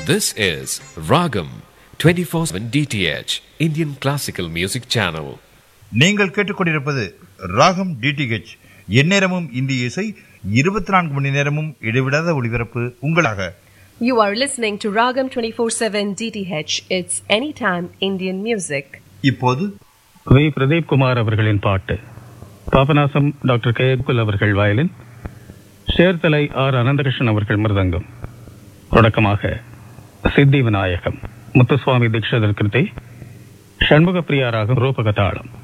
This is Ragam 24/7 DTH Indian Classical Music Channel. நீங்கள் கேட்டுக்கொண்டிருப்பது ராகம் டிடிஹெச், எந்நேரமும் இந்திய இசை, 24 மணி நேரமும் இடைவிடாத ஒளிபரப்பு உங்களாக. You are listening to Ragam 24/7 DTH. It's anytime Indian music. இப்போது வி. பிரதீப் குமார் அவர்களின் பாட்டு. Papanasam doctor K. குல் அவர்கள் வயலின், சேர்த்தலை ஆர். அனந்தகிருஷ்ணன் அவர்கள் மிருதங்கம். தொடக்கமாக சித்தி விநாயகம், முத்துசுவாமி தீட்சிதர் கிருதி, ஷண்முக பிரியா ராகம், ரூபகதாளம்.